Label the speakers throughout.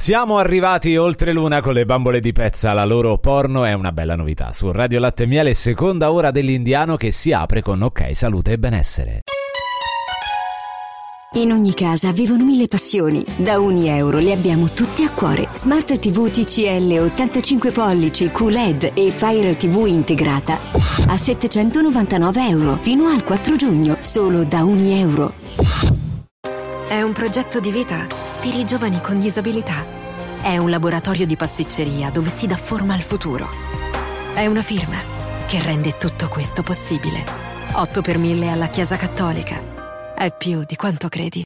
Speaker 1: Siamo arrivati oltre l'una con le bambole di Pezza, la loro porno è una bella novità. Su Radio Latte e Miele, seconda ora dell'Indiano che si apre con Ok Salute e Benessere.
Speaker 2: In ogni casa vivono 1000 passioni. Da €1 le abbiamo tutte a cuore. Smart TV TCL 85 pollici QLED e Fire TV integrata a €799 fino al 4 giugno, solo da €1.
Speaker 3: È un progetto di vita per i giovani con disabilità. È un laboratorio di pasticceria dove si dà forma al futuro. È una firma che rende tutto questo possibile. 8 per 1000 alla Chiesa Cattolica. È più di quanto credi.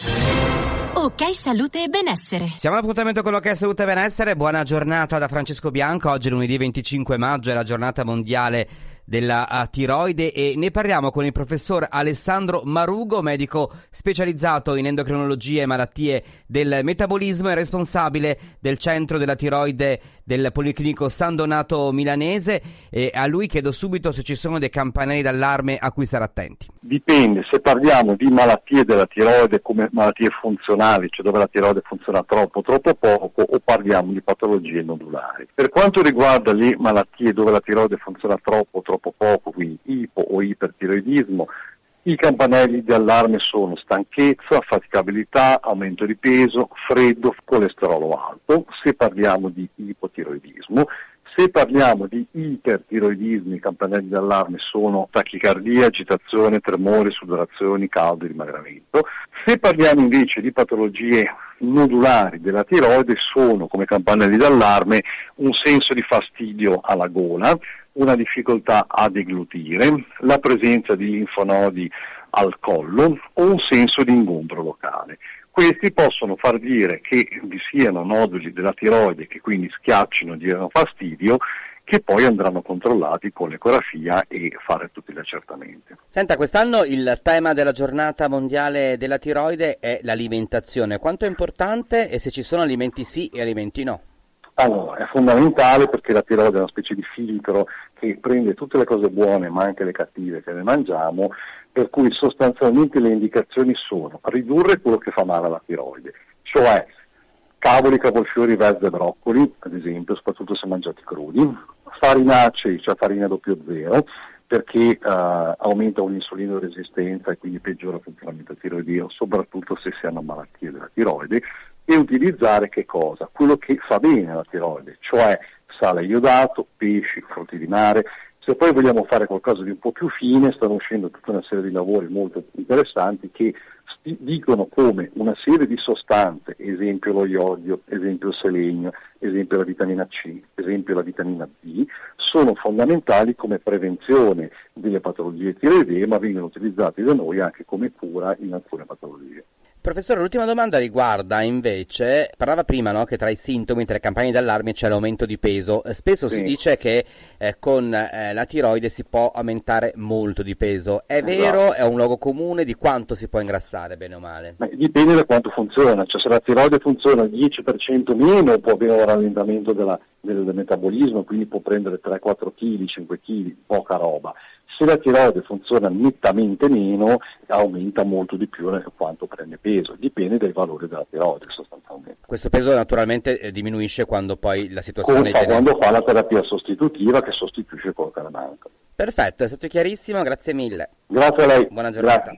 Speaker 4: Ok Salute e Benessere.
Speaker 5: Siamo all'appuntamento con Ok Salute e Benessere. Buona giornata da Francesco Bianco. Oggi è lunedì 25 maggio, è la giornata mondiale della tiroide e ne parliamo con il professor Alessandro Marugo, medico specializzato in endocrinologia e malattie del metabolismo e responsabile del centro della tiroide del Policlinico San Donato Milanese, e a lui chiedo subito se ci sono dei campanelli d'allarme a cui stare attenti.
Speaker 6: Dipende, se parliamo di malattie della tiroide come malattie funzionali, cioè dove la tiroide funziona troppo poco, o parliamo di patologie nodulari. Per quanto riguarda le malattie dove la tiroide funziona troppo poco, quindi ipo o ipertiroidismo, i campanelli di allarme sono stanchezza, faticabilità, aumento di peso, freddo, colesterolo alto. Se parliamo di ipotiroidismo, se parliamo di ipertiroidismo, i campanelli di allarme sono tachicardia, agitazione, tremori, sudorazioni, caldo e dimagramento. Se parliamo invece di patologie nodulari della tiroide, sono come campanelli d'allarme un senso di fastidio alla gola, una difficoltà a deglutire, la presenza di linfonodi al collo o un senso di ingombro locale. Questi possono far dire che vi siano noduli della tiroide che quindi schiaccino, diano fastidio, che poi andranno controllati con l'ecografia e fare tutti gli accertamenti.
Speaker 5: Senta, quest'anno il tema della giornata mondiale della tiroide è l'alimentazione. Quanto è importante e se ci sono alimenti sì e alimenti no?
Speaker 6: Allora, è fondamentale perché la tiroide è una specie di filtro che prende tutte le cose buone ma anche le cattive che ne mangiamo, per cui sostanzialmente le indicazioni sono ridurre quello che fa male alla tiroide, cioè cavoli, cavolfiori, verze e broccoli, ad esempio, soprattutto se mangiati crudi, farinacei, cioè farina 00, perché aumenta l'insulinoresistenza e quindi peggiora il funzionamento tiroideo, soprattutto se si hanno malattie della tiroide, e utilizzare che cosa? Quello che fa bene alla tiroide, cioè sale iodato, pesci, frutti di mare. Se poi vogliamo fare qualcosa di un po' più fine, stanno uscendo tutta una serie di lavori molto interessanti che dicono come una serie di sostanze, esempio lo iodio, esempio il selenio, esempio la vitamina C, esempio la vitamina D, sono fondamentali come prevenzione delle patologie tiroidee, ma vengono utilizzati da noi anche come cura in alcune patologie.
Speaker 5: Professore, l'ultima domanda riguarda invece, parlava prima, no, che tra i sintomi, tra i campanelli d'allarme c'è l'aumento di peso. Spesso si dice che con la tiroide si può aumentare molto di peso. È vero? È un luogo comune? Di quanto si può ingrassare, bene o male?
Speaker 6: Dipende da quanto funziona, cioè se la tiroide funziona il 10% meno può avere un rallentamento del metabolismo, quindi può prendere 3-4 kg, 5 kg, poca roba. Se la tiroide funziona nettamente meno, aumenta molto di più quanto prende peso, dipende dai valori della tiroide sostanzialmente.
Speaker 5: Questo peso naturalmente diminuisce quando poi la situazione
Speaker 6: quando fa la terapia sostitutiva che sostituisce quello che ne manca.
Speaker 5: Perfetto, è stato chiarissimo, grazie mille.
Speaker 6: Grazie a lei.
Speaker 5: Buona giornata.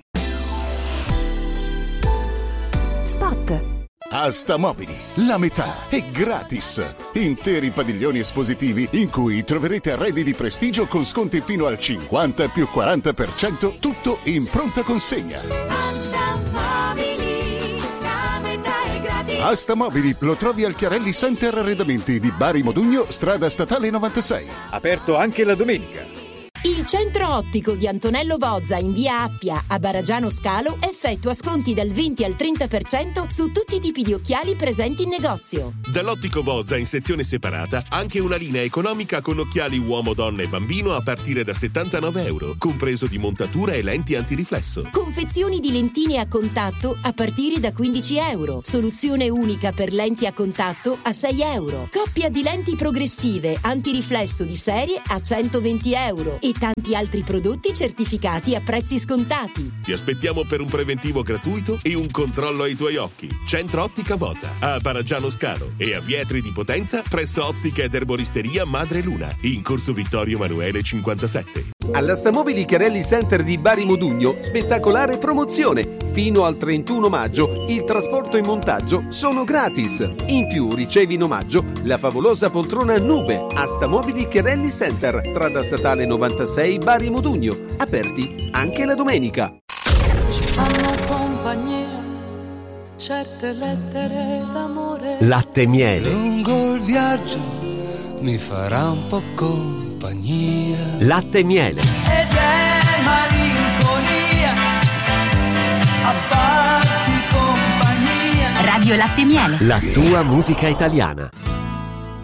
Speaker 2: Spot.
Speaker 7: Asta Mobili, la metà è gratis. Interi padiglioni espositivi in cui troverete arredi di prestigio con sconti fino al 50 più 40%, tutto in pronta consegna.
Speaker 4: Asta Mobili, la metà è gratis.
Speaker 7: Asta Mobili lo trovi al Chiarelli Center Arredamenti di Bari Modugno, strada statale 96.
Speaker 8: Aperto anche la domenica.
Speaker 9: Il centro ottico di Antonello Bozza in via Appia a Baragiano Scalo effettua sconti dal 20 al 30% su tutti i tipi di occhiali presenti in negozio.
Speaker 10: Dall'ottico Bozza in sezione separata anche una linea economica con occhiali uomo, donna e bambino a partire da €79, compreso di montatura e lenti antiriflesso.
Speaker 9: Confezioni di lentine a contatto a partire da €15. Soluzione unica per lenti a contatto a €6. Coppia di lenti progressive antiriflesso di serie a €120 e tanti altri prodotti certificati a prezzi scontati.
Speaker 10: Ti aspettiamo per un preventivo preventivo gratuito e un controllo ai tuoi occhi. Centro Ottica Voza, a Paragiano Scalo e a Vietri di Potenza presso Ottica ed Erboristeria Madre Luna, in corso Vittorio Emanuele 57.
Speaker 11: Alla Stamobili Chiarelli Center di Bari Modugno, spettacolare promozione. Fino al 31 maggio il trasporto e montaggio sono gratis. In più ricevi in omaggio la favolosa poltrona Nube a Stamobili Chiarelli Center, strada statale 96 Bari Modugno, aperti anche la domenica.
Speaker 12: Ci fanno compagnia certe lettere d'amore.
Speaker 13: Latte e miele.
Speaker 14: Lungo il viaggio mi farà un po' compagnia.
Speaker 13: Latte e miele.
Speaker 15: Ed è malinconia a farti compagnia.
Speaker 4: Radio Latte e Miele.
Speaker 13: La tua musica italiana.